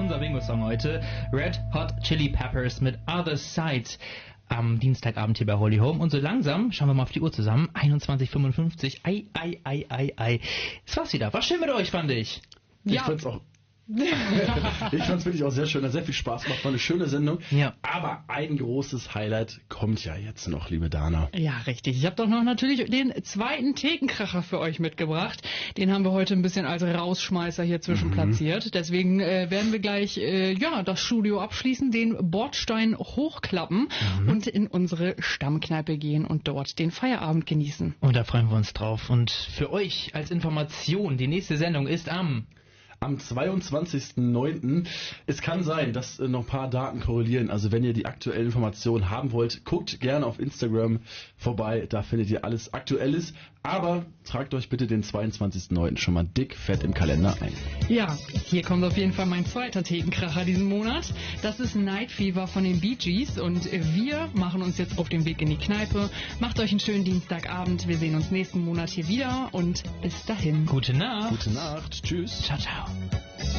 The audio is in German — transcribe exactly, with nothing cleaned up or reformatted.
unser Bingo-Song heute. Red Hot Chili Peppers mit Other Side am Dienstagabend hier bei Holy Home. Und so langsam, schauen wir mal auf die Uhr zusammen, einundzwanzig Uhr fünfundfünfzig. Ei, ei, ei, ei, ei. Das war's wieder. War schön mit euch, fand ich. Ich Ja. fand's auch. Ich fand's wirklich auch sehr schön, hat sehr viel Spaß gemacht, war eine schöne Sendung. Ja. Aber ein großes Highlight kommt ja jetzt noch, liebe Dana. Ja, richtig. Ich habe doch noch natürlich den zweiten Thekenkracher für euch mitgebracht. Den haben wir heute ein bisschen als Rausschmeißer hier zwischen Mhm. platziert. Deswegen äh, werden wir gleich äh, ja das Studio abschließen, den Bordstein hochklappen Mhm. und in unsere Stammkneipe gehen und dort den Feierabend genießen. Und da freuen wir uns drauf. Und für euch als Information, die nächste Sendung ist am... Am zweiundzwanzigsten neunten Es kann sein, dass äh, noch ein paar Daten korrelieren. Also wenn ihr die aktuellen Informationen haben wollt, guckt gerne auf Instagram vorbei. Da findet ihr alles Aktuelles. Aber tragt euch bitte den zweiundzwanzigsten neunten schon mal dick fett im Kalender ein. Ja, hier kommt auf jeden Fall mein zweiter Thekenkracher diesen Monat. Das ist Night Fever von den Bee Gees und wir machen uns jetzt auf den Weg in die Kneipe. Macht euch einen schönen Dienstagabend. Wir sehen uns nächsten Monat hier wieder und bis dahin. Gute Nacht. Gute Nacht. Tschüss. Ciao, ciao.